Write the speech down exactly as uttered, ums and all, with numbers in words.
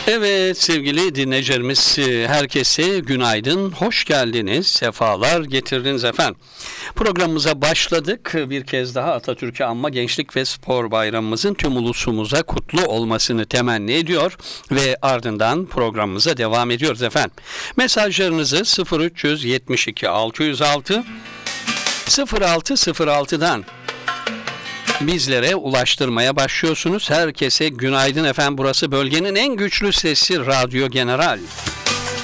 Evet sevgili dinleyicilerimiz, herkese günaydın, hoş geldiniz, sefalar getirdiniz efendim. Programımıza başladık. Bir kez daha Atatürk'ü anma Gençlik ve Spor Bayramımızın tüm ulusumuza kutlu olmasını temenni ediyor ve ardından programımıza devam ediyoruz efendim. Mesajlarınızı sıfır üç yetmiş iki altı yüz altı sıfır altı sıfır altı'dan bizlere ulaştırmaya başlıyorsunuz. Herkese günaydın efendim. Burası bölgenin en güçlü sesi Radyo General.